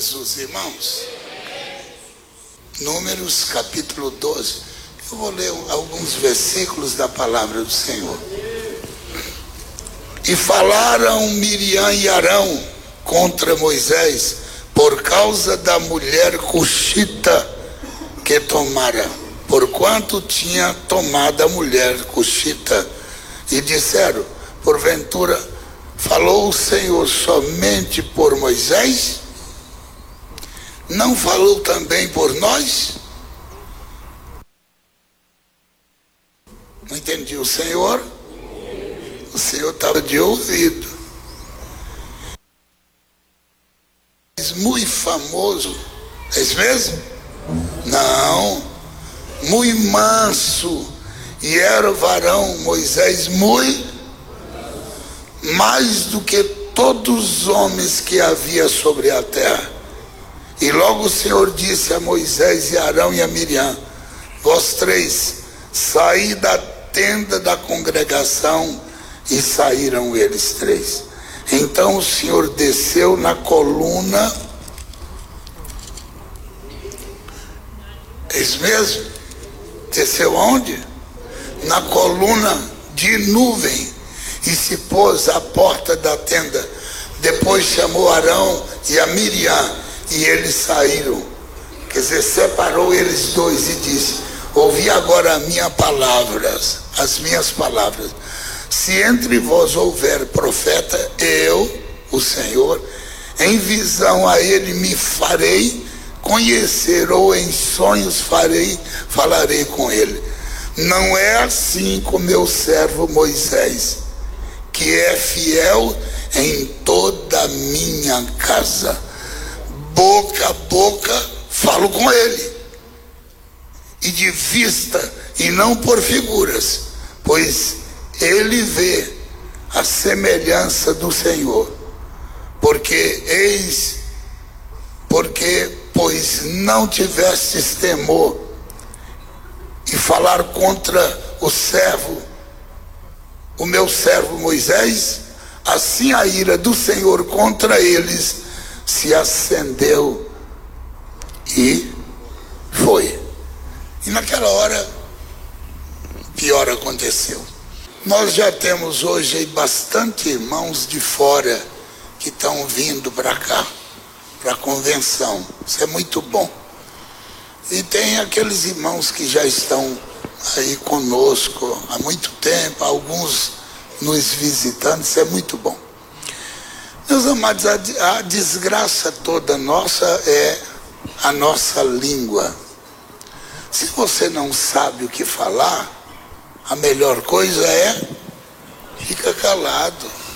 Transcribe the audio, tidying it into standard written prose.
Jesus, irmãos. Números capítulo 12. Eu vou ler alguns versículos da palavra do Senhor. E falaram Miriam e Arão contra Moisés por causa da mulher cuxita que tomara, porquanto tinha tomado a mulher cuxita. E disseram: porventura falou o Senhor somente por Moisés? Não falou também por nós? Não entendi. O Senhor estava de ouvido. Muito famoso. É isso mesmo? Não. Muito manso. E era o varão Moisés muito mais do que todos os homens que havia sobre a terra. E logo o Senhor disse a Moisés e a Arão e a Miriam: vós três, saí da tenda da congregação. E saíram eles três. Então o Senhor desceu na coluna. É isso mesmo? Desceu onde? Na coluna de nuvem. E se pôs à porta da tenda. Depois chamou Arão e a Miriam. E eles saíram. Quer dizer, separou eles dois e disse: ouvi agora as minhas palavras. Se entre vós houver profeta, eu, o Senhor, em visão a ele me farei conhecer, ou em sonhos falarei com ele. Não é assim com meu servo Moisés, que é fiel em toda a minha casa. Boca a boca falo com ele, e de vista, e não por figuras, pois ele vê a semelhança do Senhor. Pois não tivestes temor e falar contra o meu servo Moisés, assim a ira do Senhor contra eles se acendeu e foi. E naquela hora, pior aconteceu. Nós já temos hoje bastante irmãos de fora que estão vindo para cá, para a convenção. Isso é muito bom. E tem aqueles irmãos que já estão aí conosco há muito tempo, alguns nos visitando. Isso é muito bom. Meus amados, a desgraça toda nossa é a nossa língua. Se você não sabe o que falar, a melhor coisa é fica calado.